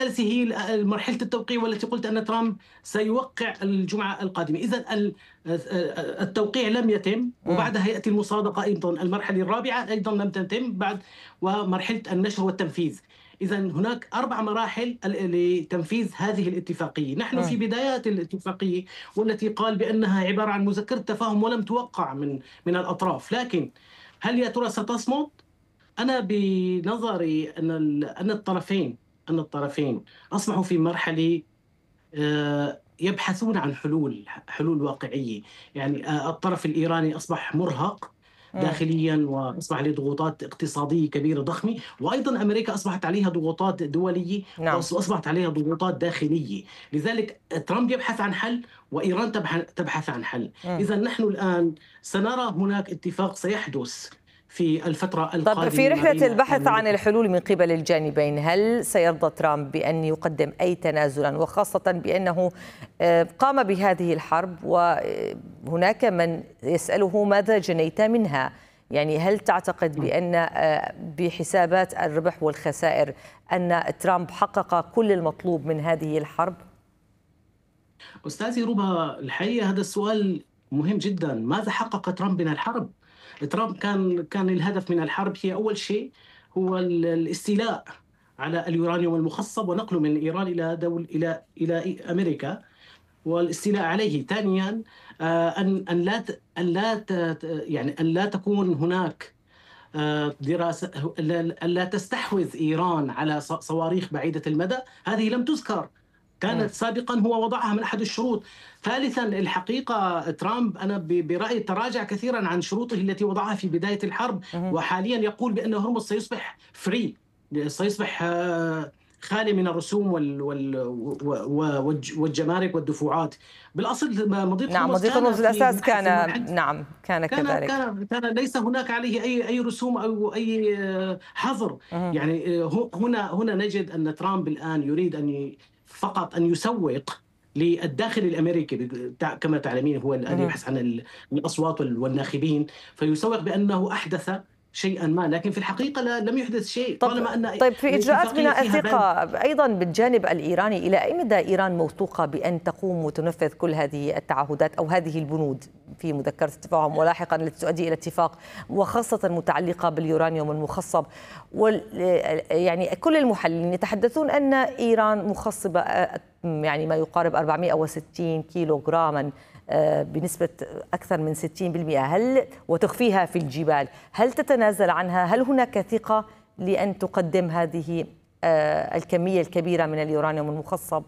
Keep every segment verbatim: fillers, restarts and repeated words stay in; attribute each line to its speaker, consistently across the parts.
Speaker 1: الجلسة هي مرحلة التوقيع، والتي قلت أن ترامب سيوقع الجمعة القادمة. إذا التوقيع لم يتم،
Speaker 2: مم.
Speaker 1: وبعدها يأتي المصادقة أيضا. المرحلة الرابعة أيضا لم تتم بعد، ومرحلة النشر والتنفيذ. إذا هناك أربع مراحل لتنفيذ هذه الاتفاقية. نحن
Speaker 2: مم.
Speaker 1: في بدايات الاتفاقية، والتي قال بأنها عبارة عن مذكرة تفاهم ولم توقع من من الأطراف. لكن هل يا ترى ستصمد؟ أنا بنظري أن أن الطرفين أن الطرفين أصبحوا في مرحلة آه، يبحثون عن حلول حلول واقعية. يعني آه، الطرف الإيراني أصبح مرهق
Speaker 2: مم.
Speaker 1: داخليا، وأصبح عليه ضغوطات اقتصادية كبيرة ضخمة، وأيضا أمريكا أصبحت عليها ضغوطات دولية،
Speaker 2: نعم.
Speaker 1: وأصبحت عليها ضغوطات داخلية. لذلك ترامب يبحث عن حل، وإيران تبحث عن حل.
Speaker 2: مم.
Speaker 1: إذا نحن الآن سنرى هناك اتفاق سيحدث في الفترة
Speaker 2: طب في
Speaker 1: القادمة ما
Speaker 2: رحلة
Speaker 1: بين
Speaker 2: البحث عن
Speaker 1: المملكة.
Speaker 2: الحلول من قبل الجانبين، هل سيرضى ترامب بأن يقدم أي تنازلا، وخاصة بأنه آه، قام بهذه الحرب وهناك من يسأله ماذا جنيت منها؟ يعني هل تعتقد بأن آه، بحسابات الربح والخسائر أن ترامب حقق كل المطلوب من هذه الحرب؟
Speaker 1: أستاذي ربا، الحقيقة هذا السؤال مهم جدا. ماذا حقق ترامب من الحرب؟ ترامب كان كان الهدف من الحرب هي أول شيء هو ال- الاستيلاء على اليورانيوم المخصب، ونقله من إيران إلى دول إلى إلى أمريكا، والاستيلاء عليه. ثانيا آه، أن أن لا ت- أن لا ت- يعني أن لا تكون هناك آه، دراسة، أن لا تستحوذ إيران على ص- صواريخ بعيدة المدى. هذه لم تذكر،
Speaker 2: مم.
Speaker 1: كانت سابقا هو وضعها من أحد الشروط. ثالثا، الحقيقة ترامب أنا ب- برأيي تراجع كثيرا عن شروطه التي وضعها في بداية الحرب،
Speaker 2: مم.
Speaker 1: وحاليا يقول بأن هرمز سيصبح فري، سيصبح آه، خالي من الرسوم وال- وال- و- والج- والجمارك والدفوعات. بالأصل مضيق
Speaker 2: نعم،
Speaker 1: هرمز
Speaker 2: مضيق
Speaker 1: كان
Speaker 2: هرمز
Speaker 1: في
Speaker 2: الأساس
Speaker 1: منح- في
Speaker 2: كان،
Speaker 1: مرحلة،
Speaker 2: نعم كان
Speaker 1: كان
Speaker 2: كذلك.
Speaker 1: كان كان ليس هناك عليه اي اي رسوم او اي آه، حظر.
Speaker 2: مم.
Speaker 1: يعني آه، هنا هنا نجد ان ترامب الان يريد ان ي- فقط ان يسوق للداخل الامريكي. بتع- كما تعلمين هو الان
Speaker 2: مم.
Speaker 1: يبحث عن ال- الاصوات وال- والناخبين، فيسوق بانه احدث شيئا ما، لكن في الحقيقه لا، لم يحدث شيء،
Speaker 2: طب
Speaker 1: طالما ان
Speaker 2: طيب في إجراءات
Speaker 1: الاتفاقيه
Speaker 2: بناء
Speaker 1: فيها
Speaker 2: الثقة
Speaker 1: بند.
Speaker 2: أيضا بالجانب الإيراني، إلى أي مدى إيران موثوقة بأن تقوم وتنفذ كل هذه التعهدات أو هذه البنود في مذكرة التفاهم ولاحقا التي تؤدي إلى اتفاق، وخاصة المتعلقة باليورانيوم المخصب؟ وال يعني كل المحللين يتحدثون أن إيران مخصبة يعني ما يقارب أربعمئة وستين كيلو غراما بنسبة أكثر من ستين بالمئة، هل وتخفيها في الجبال، هل تتنازل عنها؟ هل هناك ثقة لأن تقدم هذه آه، الكمية الكبيرة من اليورانيوم المخصب؟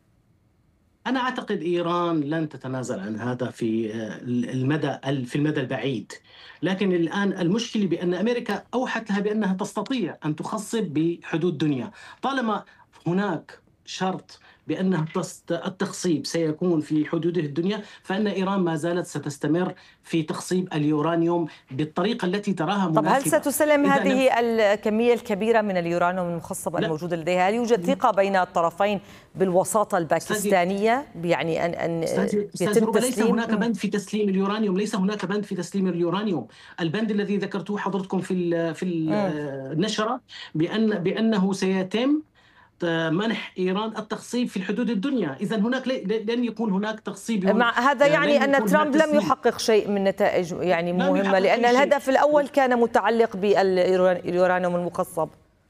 Speaker 1: أنا أعتقد إيران لن تتنازل عن هذا في المدى في المدى البعيد. لكن الآن المشكلة بأن أمريكا أوحت لها بأنها تستطيع أن تخصب بحدود دنيا، طالما هناك شرط بأن التخصيب سيكون في حدوده الدنيا، فإن إيران ما زالت ستستمر في تخصيب اليورانيوم بالطريقة التي تراها
Speaker 2: طب هل
Speaker 1: مناسبة.
Speaker 2: ستسلم
Speaker 1: إذا لم
Speaker 2: هذه الكمية الكبيرة من اليورانيوم المخصب
Speaker 1: لا
Speaker 2: الموجودة لديها؟ هل يوجد ثقة بين الطرفين بالوساطة
Speaker 1: أستاذي
Speaker 2: الباكستانية، يعني أن أن
Speaker 1: استاذ استاذ
Speaker 2: يتم
Speaker 1: ربا، ليس
Speaker 2: تسليم؟
Speaker 1: هناك بند في تسليم اليورانيوم، ليس هناك بند في تسليم اليورانيوم. البند الذي ذكرتوه حضرتكم في ال في ال
Speaker 2: مم.
Speaker 1: النشرة بأن بأنه سيتم منح إيران التخصيب في الحدود الدنيا. إذا هناك لن يكون هناك تخصيب،
Speaker 2: مع هذا يعني
Speaker 1: لن
Speaker 2: أن
Speaker 1: يكون هناك
Speaker 2: ترامب لم
Speaker 1: تسليم.
Speaker 2: يحقق شيء من نتائج يعني
Speaker 1: لم
Speaker 2: مهمة،
Speaker 1: يحقق
Speaker 2: لأن
Speaker 1: أي شيء.
Speaker 2: الهدف الأول كان متعلق باليورانيوم المخصب.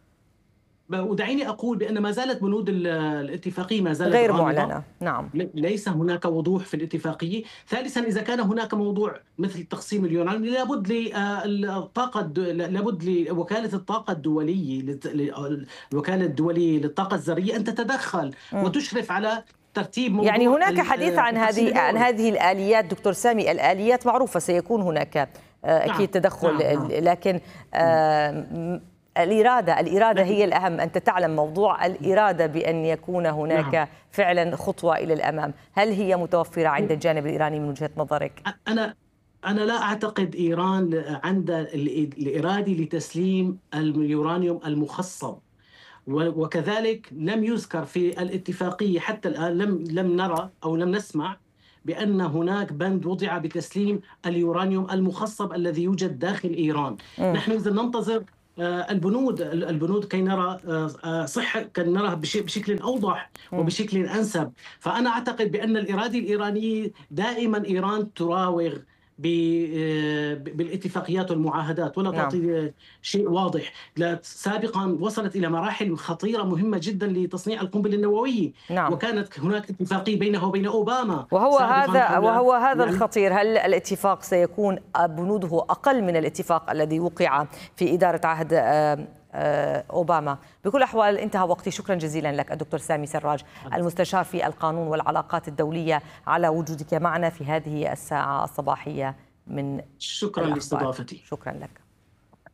Speaker 1: ودعيني أقول بأن ما زالت بنود الاتفاقية ما زالت
Speaker 2: غير
Speaker 1: غامضة.
Speaker 2: معلنة، نعم.
Speaker 1: ليس هناك وضوح في الاتفاقية. ثالثا، إذا كان هناك موضوع مثل تقسيم اليورانيوم، لابد للطاقة لابد لوكالة الطاقة الدولية الوكالة الدولية للطاقة الذرية أن تتدخل
Speaker 2: م.
Speaker 1: وتشرف على ترتيب
Speaker 2: يعني
Speaker 1: موضوع
Speaker 2: هناك حديث عن
Speaker 1: التقسيم
Speaker 2: هذه عن
Speaker 1: الدولي.
Speaker 2: هذه الآليات دكتور سامي، الآليات معروفة سيكون هناك آه،
Speaker 1: نعم
Speaker 2: أكيد تدخل،
Speaker 1: نعم نعم
Speaker 2: لكن آه، الإرادة الإرادة
Speaker 1: لكن
Speaker 2: هي الأهم. أنت تعلم موضوع الإرادة بأن يكون
Speaker 1: نعم
Speaker 2: هناك فعلا خطوة إلى الأمام، هل هي متوفرة عند الجانب الإيراني من وجهة نظرك؟
Speaker 1: أنا أنا لا أعتقد إيران عندها الإرادة لتسليم اليورانيوم المخصب، وكذلك لم يذكر في الاتفاقية حتى الآن، لم لم نرى أو لم نسمع بأن هناك بند وضع بتسليم اليورانيوم المخصب الذي يوجد داخل إيران.
Speaker 2: م.
Speaker 1: نحن إذا ننتظر البنود البنود كي نرى صحة كي نراها بشكل أوضح وبشكل أنسب. فأنا أعتقد بأن الإرادة الإيرانية دائما إيران تراوغ بالاتفاقيات والمعاهدات ولا
Speaker 2: نعم.
Speaker 1: تعطي شيء واضح. سابقا وصلت إلى مراحل خطيرة مهمة جدا لتصنيع القنبلة النووية.
Speaker 2: نعم.
Speaker 1: وكانت هناك اتفاقية بينه وبين أوباما
Speaker 2: وهو هذا وهو هذا
Speaker 1: يعني
Speaker 2: الخطير. هل الاتفاق سيكون بنوده أقل من الاتفاق الذي وقع في إدارة عهد أوباما؟ بكل الأحوال انتهى وقتي. شكرا جزيلا لك الدكتور سامي سراج، المستشار في القانون والعلاقات الدولية، على وجودك معنا في هذه الساعة الصباحية من
Speaker 1: شكرا لاستضافتي.
Speaker 2: شكرا لك.